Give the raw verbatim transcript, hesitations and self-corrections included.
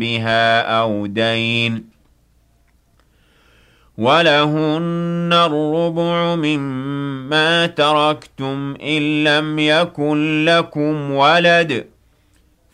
بها أو دين ولهن الربع مما تركتم إن لم يكن لكم ولد